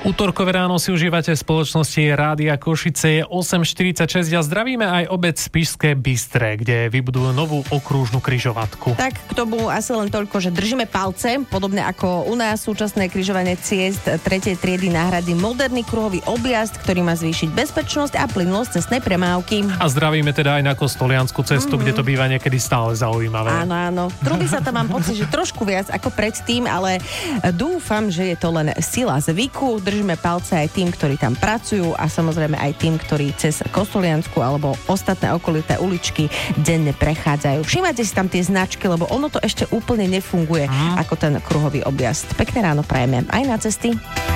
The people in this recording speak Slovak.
Utorkové ráno si užívate v spoločnosti Rádia Košice, je 8.46 a zdravíme aj obec Spišské Bystré, kde vybudujú novú okrúžnu križovatku. Tak k tomu asi len toľko, že držíme palce, podobne ako u nás súčasné križovanie ciest 3. triedy náhradí moderný kruhový objazd, ktorý má zvýšiť bezpečnosť a plynulosť cestnej premávky. A zdravíme teda aj na Kostoliansku cestu, kde to býva niekedy stále zaujímavé. Áno. Trubí sa tam, mám pocit, že trošku viac ako predtým, ale dúfam, že je to len sila zvyku. Držíme palce aj tým, ktorí tam pracujú a samozrejme aj tým, ktorí cez Kostoliansku alebo ostatné okolité uličky denne prechádzajú. Všimajte si tam tie značky, lebo ono to ešte úplne nefunguje ako ten kruhový objazd. Pekné ráno prajeme aj na cesty.